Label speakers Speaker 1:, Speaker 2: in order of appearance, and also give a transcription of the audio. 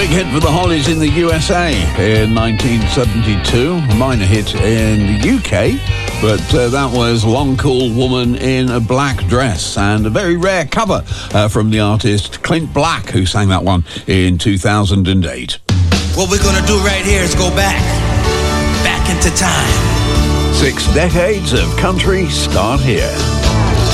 Speaker 1: big hit for the Hollies in the USA in 1972. A minor hit in the UK, but that was Long Cool Woman in a Black Dress, and a very rare cover from the artist Clint Black, who sang that one in 2008.
Speaker 2: What we're gonna do right here is go back into time.
Speaker 1: 6 decades of country start here.